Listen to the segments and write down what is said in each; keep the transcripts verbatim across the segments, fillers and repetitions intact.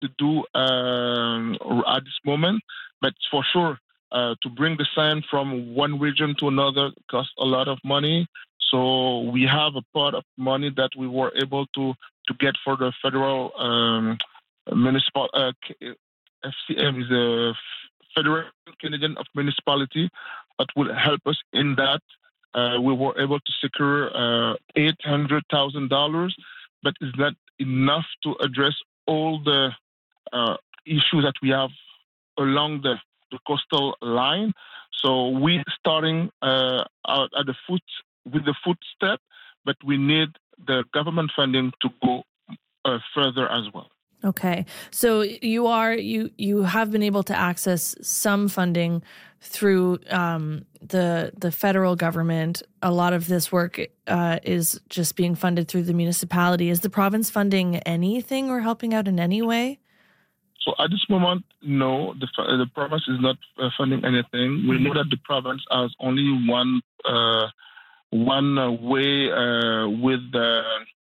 to do um, at this moment. But for sure, uh, to bring the sand from one region to another costs a lot of money. So we have a pot of money that we were able to, to get for the federal um, municipal uh, F C M is a Federal Canadian of Municipality that will help us in that. Uh, we were able to secure uh, eight hundred thousand dollars, but it's not enough to address all the uh, issues that we have along the, the coastal line. So we're starting uh, out at the foot with the footstep, but we need the government funding to go uh, further as well. Okay, so you are you you have been able to access some funding through um, the the federal government. A lot of this work uh, is just being funded through the municipality. Is the province funding anything or helping out in any way? So at this moment, no, the the province is not uh, funding anything. We know that the province has only one uh, one uh, way uh, with the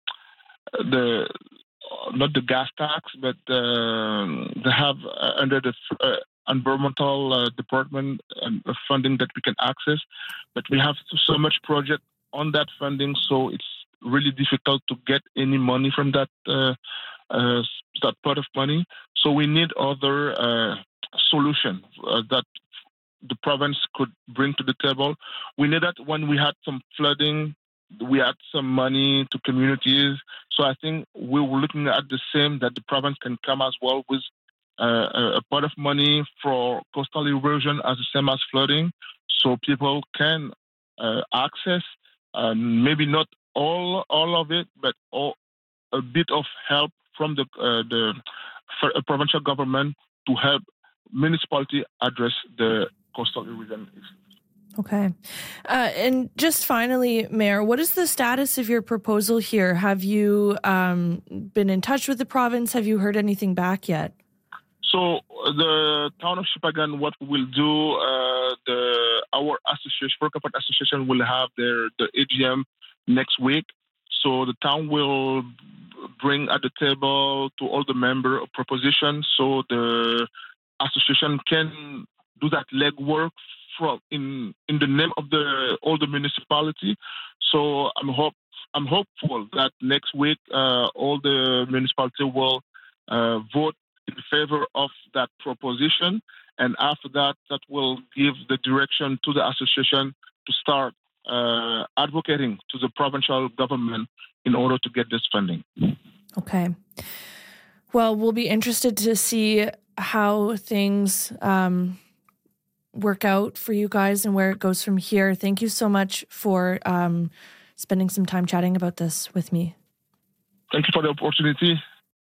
the. Not the gas tax, but uh, they have uh, under the uh, environmental uh, department uh, funding that we can access. But we have so much project on that funding, so it's really difficult to get any money from that uh, uh, that pot of money. So we need other uh, solution uh, that the province could bring to the table. We know that when we had some flooding, we had some money to communities. So I think we were looking at the same, that the province can come as well with uh, a pot of money for coastal erosion as the same as flooding. So people can uh, access, uh, maybe not all all of it, but all, a bit of help from the, uh, the for a provincial government to help municipality address the coastal erosion issue. Okay. Uh, and just finally, Mayor, what is the status of your proposal here? Have you um, been in touch with the province? Have you heard anything back yet? So the town of Shippagan, what we will do, uh, the our association, Fur-Kapot Association, will have their the A G M next week. So the town will bring at the table to all the member a proposition, so the association can do that legwork from in in the name of the all the municipality. So I'm hope I'm hopeful that next week uh, all the municipality will uh, vote in favor of that proposition, and after that, that will give the direction to the association to start uh, advocating to the provincial government in order to get this funding. Okay. Well, we'll be interested to see how things um, work out for you guys and where it goes from here. Thank you so much for um, spending some time chatting about this with me. Thank you for the opportunity.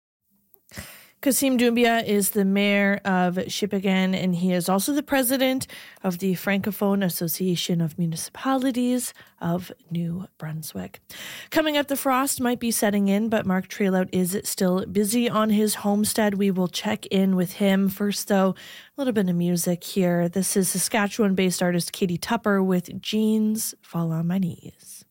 Kassim Doumbia is the mayor of Shippagan, and he is also the president of the Francophone Association of Municipalities of New Brunswick. Coming up, the frost might be setting in, but Mark Trailout is still busy on his homestead. We will check in with him. First, though, a little bit of music here. This is Saskatchewan-based artist Katie Tupper with Jeans Fall on My Knees.